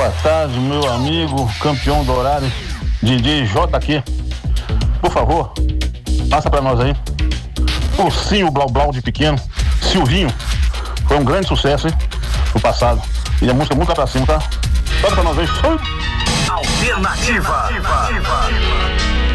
Boa tarde, meu amigo, campeão do horário, DJ JQ. Por favor, passa pra nós aí. Ursinho Blau Blau de pequeno, Silvinho. Foi um grande sucesso, hein? No passado. E a música muito lá pra cima, tá? Toca pra nós aí. Alternativa.